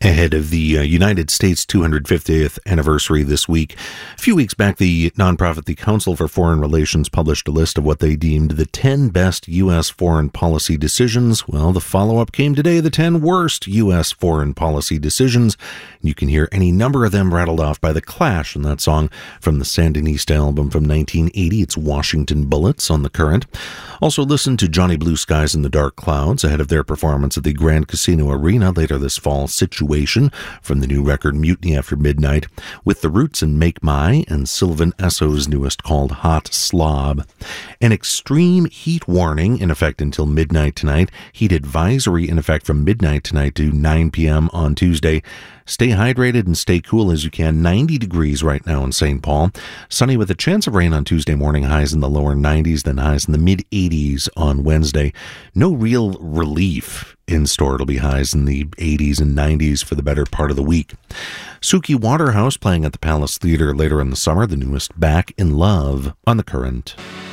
Ahead of the United States 250th anniversary this week. A few weeks back, the nonprofit The Council for Foreign Relations published a list of what they deemed the 10 best U.S. foreign policy decisions. Well, the follow-up came today, the 10 worst U.S. foreign policy decisions. You can hear any number of them rattled off by The Clash in that song from the Sandinista album from 1980. It's Washington Bullets on The Current. Also listen to Johnny Blue Skies and the Dark Clouds ahead of their performance at the Grand Casino Arena later this fall. Situation from the new record Mutiny After Midnight, with The Roots and Make My, and Sylvan Esso's newest called Hot Slob. An extreme heat warning in effect until midnight tonight. Heat advisory in effect from midnight tonight to 9 p.m. on Tuesday. Stay hydrated and stay cool as you can. 90 degrees right now in St. Paul. Sunny with a chance of rain on Tuesday morning. Highs in the lower 90s, then highs in the mid-80s on Wednesday. No real relief in store. It'll be highs in the 80s and 90s for the better part of the week. Suki Waterhouse playing at the Palace Theatre later in the summer. The newest Back in Love on The Current.